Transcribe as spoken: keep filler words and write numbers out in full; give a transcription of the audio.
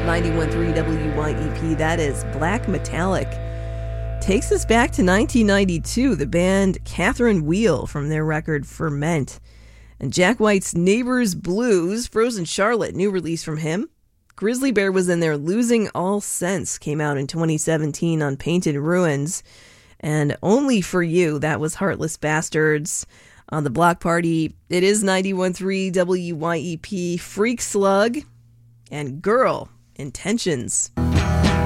ninety-one point three W Y E P. That is Black Metallic. Takes us back to nineteen ninety-two, the band Catherine Wheel from their record Ferment. And Jack White's Neighbors Blues, Frozen Charlotte, new release from him. Grizzly Bear was in there. Losing All Sense came out in twenty seventeen on Painted Ruins. And Only For You, that was Heartless Bastards. On the Block Party, it is ninety-one point three W Y E P, Freak Slug, and Girl, Intentions.